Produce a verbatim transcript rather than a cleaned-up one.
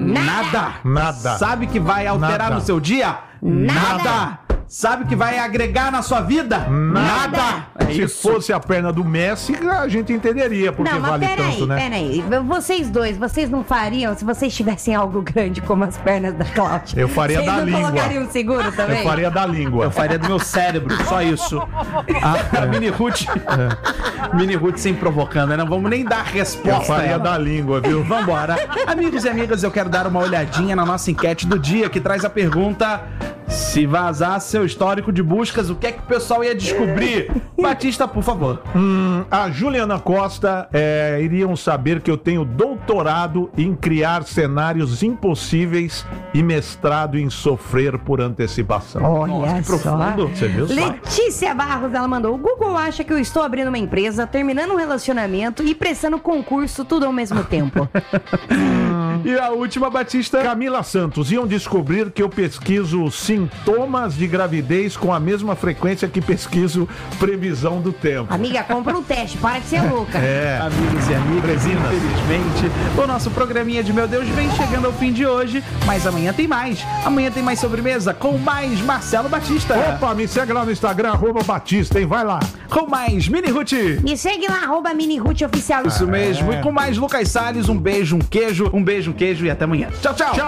Nada. Nada. Sabe que vai alterar Nada. no seu dia? Nada. Nada. Sabe que vai agregar na sua vida? Nada. É Se isso. fosse a perna do Messi, a gente entenderia porque Não, mas vale peraí, tanto, né? peraí. Vocês dois, vocês não fariam, se vocês tivessem algo grande como as pernas da Cláudia? Eu faria vocês da não língua. colocariam seguro também? Eu faria da língua. Eu faria do meu cérebro, só isso. A, a Mini Ruth. Mini Ruth sempre provocando, né? Não vamos nem dar Eu resposta. a faria ela. da língua, viu? Vambora. Amigos e amigas, eu quero dar uma olhadinha na nossa enquete do dia, que traz a pergunta: se vazar seu histórico de buscas, o que é que o pessoal ia descobrir? Batista, por favor. Hum, a Juliana Costa é, iriam saber que eu tenho doutorado em criar cenários impossíveis e mestrado em sofrer por antecipação. Olha Nossa, que só. profundo. Você viu só? Letícia Barros, ela mandou: o Google acha que eu estou abrindo uma empresa, terminando um relacionamento e prestando concurso tudo ao mesmo tempo. E a última, Batista. Camila Santos, iam descobrir que eu pesquiso sintomas de gravidez com a mesma frequência que pesquiso previsão do tempo. Amiga, compra um teste, para de ser louca. É. Amigos e amigas, Presinas. infelizmente, o nosso programinha de Meu Deus vem chegando ao fim de hoje, mas amanhã tem mais. Amanhã tem mais sobremesa com mais Marcelo Batista. Opa, me segue lá no Instagram, arroba Batista, hein? Vai lá. Com mais Mini Ruth. Me segue lá, arroba Mini Ruth Oficial. Isso mesmo. E com mais Lucas Salles, um beijo, um queijo, um beijo, um queijo e até amanhã. Tchau, tchau. Tchau.